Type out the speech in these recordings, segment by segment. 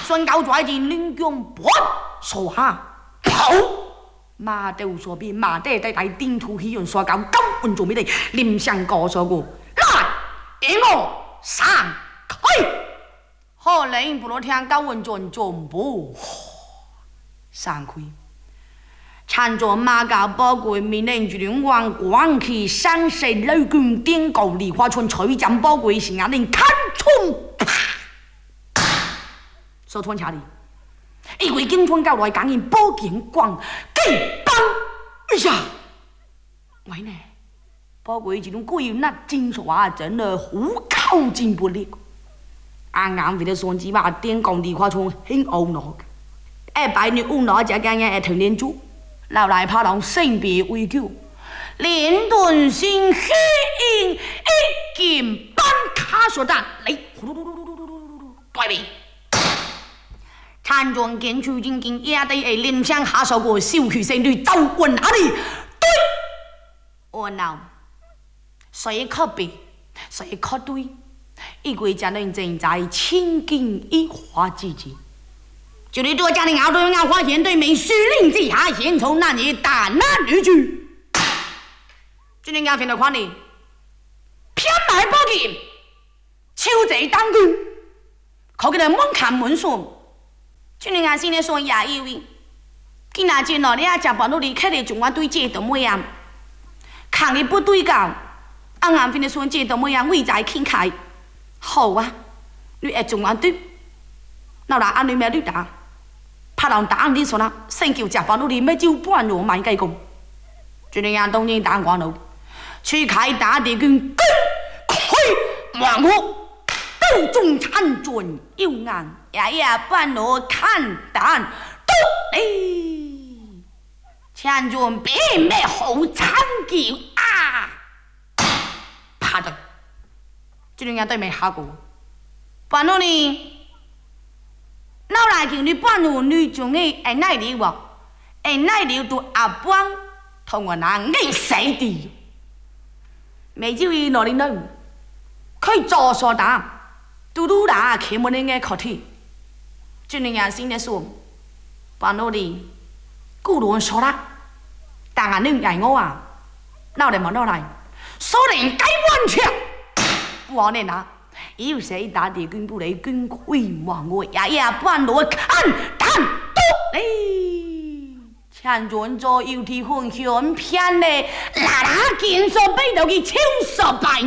宣告在前领将不说下跑。马头所比马爹在大顶土起用刷高高温做咩的？林相告说过来，给我上开。好人不落听高温准准不上开。参照马家宝贵命令主任王光去山势雷军点高梨花村吹将宝贵是阿令看冲啪，手团查理，一位警官到来讲因宝剑光警帮，哎呀，喂呢，宝贵这种鬼那金刷真的虎口进不力，啱啱为了双子马点高梨花村很懊恼，白日懊恼就讲嘅藤连珠。老来怕人性别为救，连顿心血印一剑班卡所弹嚟，对面。参庄见出正经也得系联想下手过小区胜率就问哪里？对，我闹，谁可比，谁可对？一国家人正在千金一花之际。就你多家的熬对熬花钱对美须令之下先从那里打那女婿，今天俺听到看你偏买宝剑，超贼当军，可给他门看门锁，今天俺心里说也以为，今仔日老你阿家把努力开的中华对接都么样，看你不对讲，俺听的说这都么样未在倾开，好啊，你爱中华对，那来俺你咩对打？怕人打你说啦，生叫食饭努力咩招半路买鸡公，今天俺当然打光了，去开打敌军跟开万户，斗中参准有眼，也半路看胆都嘞，参准并咩好参叫啊，怕的，今天俺对没下过，半路呢？老来叫你半路女中的爱耐力喎，爱耐力都阿帮同我拿硬死的，没就伊哪里能？可以做说打，嘟嘟打看不能个课题，今年俺新的说，半路的古人说啦，但俺能爱我啊，老来冇老来，所人该完全，我呢拿。有谁打敌军不来军会往我也半路看弹多嘞，前转左右提混选偏嘞，哪见所背到去超十班，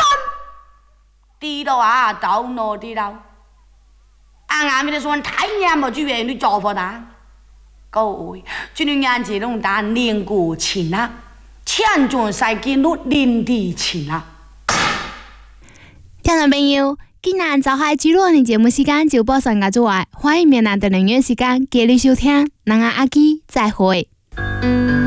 知道啊，到哪知道？俺们说太阳冇主要你做法打，各位，今年眼这种打练过钱啦，前转赛季路练的钱啦。 听众朋友，今日就係主錄嘅節目時間就播上個咗話，歡迎明日同樣時間繼續收聽，咱阿基再會。